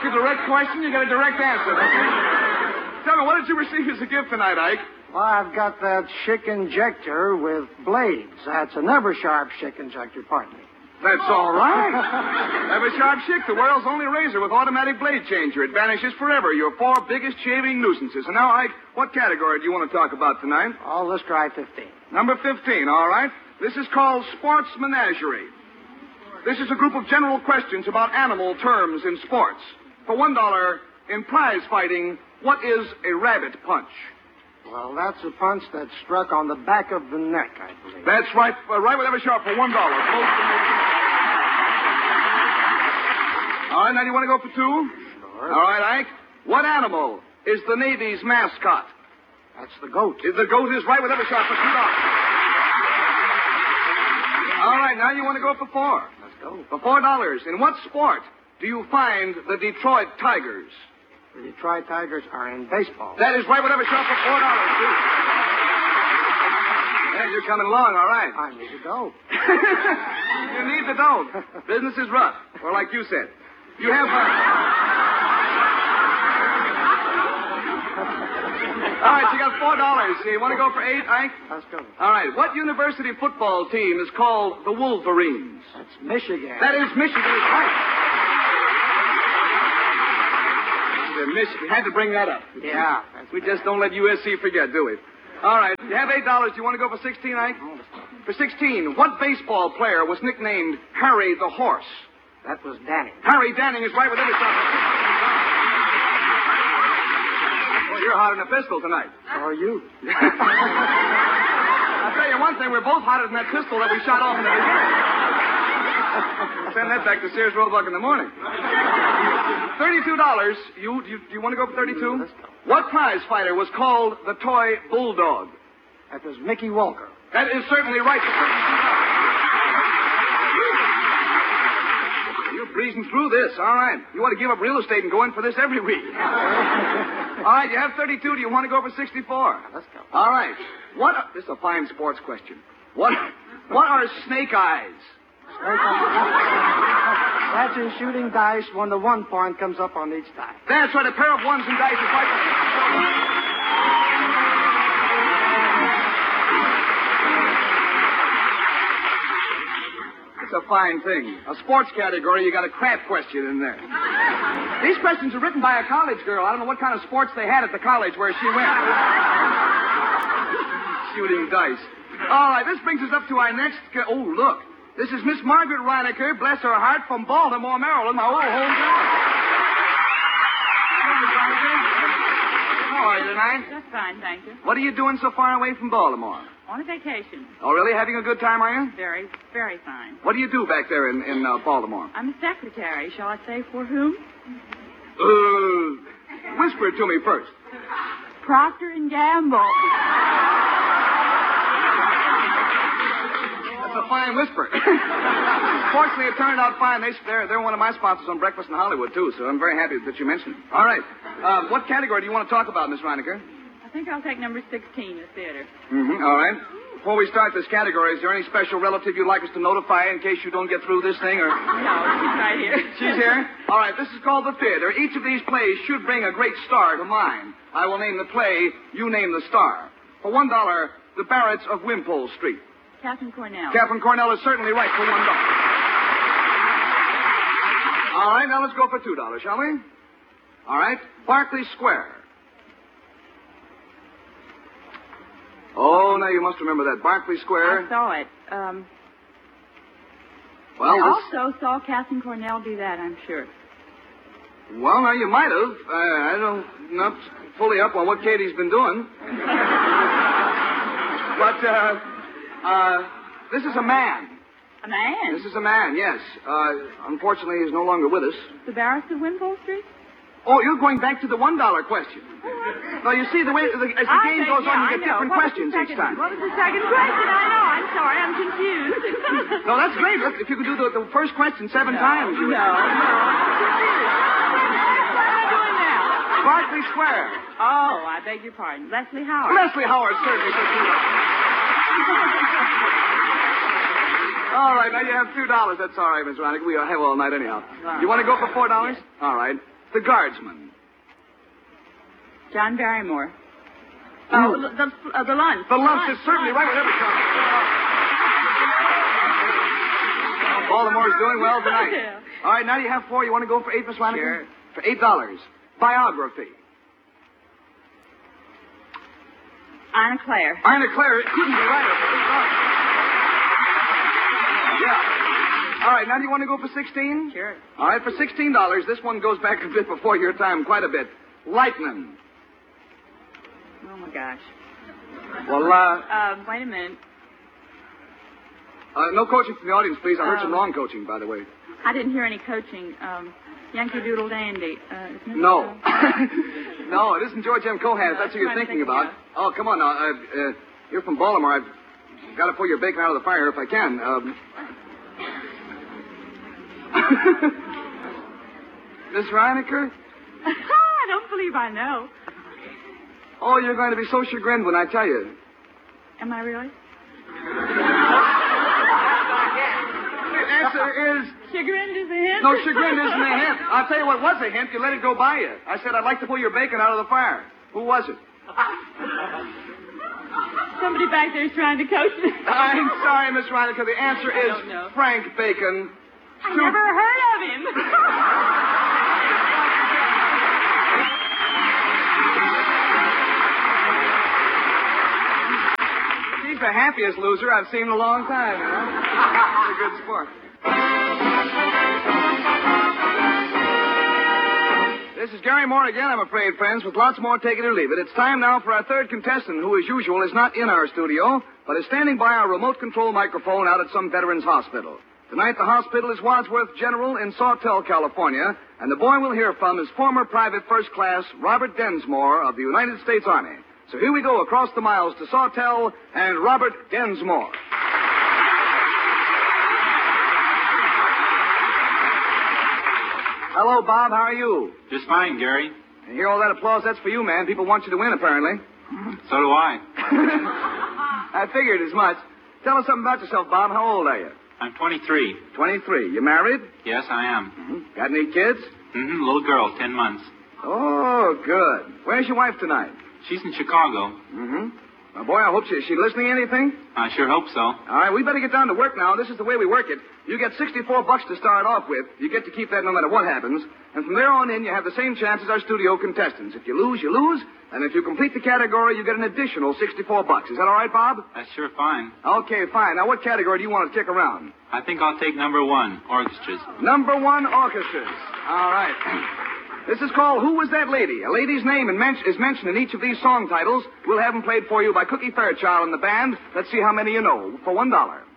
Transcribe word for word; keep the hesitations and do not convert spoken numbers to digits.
ask a direct question, you get a direct answer. Tell me, what did you receive as a gift tonight, Ike? Well, I've got that Schick injector with blades. That's a Never-Sharp Schick injector, pardon me. That's all right. Never-Sharp Schick, the world's only razor with automatic blade changer. It vanishes forever your four biggest shaving nuisances. And now, Ike, what category do you want to talk about tonight? Oh, let's try fifteen. Number fifteen, all right. This is called Sports Menagerie. This is a group of general questions about animal terms in sports. For one dollar, in prize fighting, what is a rabbit punch? Well, that's a punch that's struck on the back of the neck, I believe. That's right. Uh, right with every sharp for one dollar. All right, now do you want to go for two? Sure. All right, Ike. What animal is the Navy's mascot? That's the goat. The goat is right with every sharp for two dollars. All right, now you want to go for four. Let's go. For four dollars. In what sport do you find the Detroit Tigers? The Detroit Tigers are in baseball. That is right with every sharp for four dollars, too. Yeah, you're coming along, all right. I need to go. You need the dough. Business is rough, or like you said. You have... Uh... All right, you got four dollars. You want to go for eight, Ike? Let's go. All right, what university football team is called the Wolverines? That's Michigan. That is Michigan, is right. We had to bring that up. Yeah. We just don't let U S C forget, do we? All right, you have eight dollars. Do you want to go for sixteen, Ike? For sixteen, what baseball player was nicknamed Harry the Horse? That was Danny. Harry Danning is right with every shot. Well, you're hot in a pistol tonight. So are you. I'll tell you one thing, we're both hotter than that pistol that we shot off in the beginning. Send that back to Sears Roebuck in the morning. Thirty-two dollars. You, you, do you want to go for thirty-two? Let's go. What prize fighter was called the toy bulldog? That was Mickey Walker. That is certainly right. For thirty-two dollars. You're breezing through this. All right. You want to give up real estate and go in for this every week. All right. You have thirty-two. Do you want to go for sixty-four? Let's go. All right. What? Are, this is a fine sports question. What? What are snake eyes? That's in shooting dice when the one point comes up on each die. That's right, a pair of ones and dice is right. It's a fine thing. A sports category, you got a crap question in there. These questions are written by a college girl. I don't know what kind of sports they had at the college where she went. Shooting dice. All right, this brings us up to our next... Ca- oh, look. This is Miss Margaret Reinecker, bless her heart, from Baltimore, Maryland, my old hometown. How are you tonight? Just fine, thank you. What are you doing so far away from Baltimore? On a vacation. Oh, really? Having a good time, are you? Very, very fine. What do you do back there in, in uh, Baltimore? I'm a secretary. Shall I say for whom? Uh, whisper it to me first. Procter and Gamble. That's a fine whisper. Fortunately, it turned out fine. They, they're, they're one of my sponsors on Breakfast in Hollywood, too, so I'm very happy that you mentioned it. All right. Uh, what category do you want to talk about, Miss Reinecker? I think I'll take number sixteen, the theater. Mm-hmm. All right. Before we start this category, is there any special relative you'd like us to notify in case you don't get through this thing, or... No, she's right here. She's here? All right, this is called the theater. Each of these plays should bring a great star to mind. I will name the play, you name the star. For one dollar, The Barretts of Wimpole Street. Catherine Cornell. Catherine Cornell is certainly right for one dollar. All right, now let's go for two dollars, shall we? All right, Berkeley Square. Oh, now you must remember that. Berkeley Square. I saw it. Um, well, I this... also saw Catherine Cornell do that, I'm sure. Well, now you might have. Uh, I don't, not fully up on what Katie's been doing. But, uh, uh, this is a man. A man? This is a man, yes. Uh, unfortunately, he's no longer with us. The Barretts of Wimpole Street? Oh, you're going back to the one dollar question. Well, you see, the way, the, as the I game think, goes yeah, on, you I get know. different What questions was the each second, time. What was the second question? I know. I'm sorry. I'm confused. No, that's great. Look, if you could do the, the first question seven no, times. No, no. I'm confused. What am I doing now? Berkeley Square. Oh, I beg your pardon. Leslie Howard. Leslie Howard, certainly. All right, now you have two dollars. That's all right, Miss Ronick. We have all night anyhow. Wow. You want to go for four dollars? Yes. All right. The guardsman. John Barrymore. Oh, Ooh. the, the, uh, the lunch. The lunch is certainly right with every time. Baltimore's doing well tonight. All right, now you have four. You want to go for eight, Miss Reineke? Sure. For eight dollars. Biography. Anna Claire. Anna Claire, it couldn't be right. Yeah. All right, now do you want to go for sixteen? Sure. All right, for sixteen dollars, this one goes back a bit before your time, quite a bit. Lightning. Oh, my gosh. Well, uh, Um, wait a minute. uh, no coaching from the audience, please. I heard Um, some wrong coaching, by the way. I didn't hear any coaching. Um, Yankee Doodle Dandy. Uh, isn't it? No. Uh, No, it isn't George M. Cohan, if that's who you're Trying to thinking think about. of. Oh, come on now. Uh, uh, you're from Baltimore. I've got to pull your bacon out of the fire if I can. Um... Miss Reineke? I don't believe I know. Oh, you're going to be so chagrined when I tell you. Am I really? The answer is... Chagrined is a hint? No, chagrin isn't a hint. I'll tell you what was a hint. You let it go by you. I said I'd like to pull your bacon out of the fire. Who was it? Somebody back there is trying to coach me. I'm sorry, Miss Reineke. The answer I is don't know. Frank Bacon. I never heard of him. He's the happiest loser I've seen in a long time, you know? He's a good sport. This is Gary Moore again, I'm afraid, friends, with lots more Take It or Leave It. It's time now for our third contestant, who, as usual, is not in our studio, but is standing by our remote control microphone out at some veterans hospital. Tonight, the hospital is Wadsworth General in Sawtell, California, and the boy we'll hear from is former Private First Class Robert Densmore of the United States Army. So here we go across the miles to Sawtell and Robert Densmore. Hello, Bob. How are you? Just fine, Gary. You hear all that applause? That's for you, man. People want you to win, apparently. So do I. I figured as much. Tell us something about yourself, Bob. How old are you? I'm twenty-three. twenty-three. You married? Yes, I am. Mm-hmm. Got any kids? Mm-hmm. Little girl, ten months. Oh, good. Where's your wife tonight? She's in Chicago. Mm-hmm. Now, boy, I hope she, is she listening to anything? I sure hope so. All right, we better get down to work now. This is the way we work it. You get sixty-four bucks to start off with. You get to keep that no matter what happens. And from there on in, you have the same chance as our studio contestants. If you lose, you lose. And if you complete the category, you get an additional sixty-four bucks. Is that all right, Bob? That's sure fine. Okay, fine. Now, what category do you want to kick around? I think I'll take number one, orchestras. Number one, orchestras. All right. This is called Who Was That Lady? A lady's name in men- is mentioned in each of these song titles. We'll have them played for you by Cookie Fairchild and the band. Let's see how many you know for one dollar.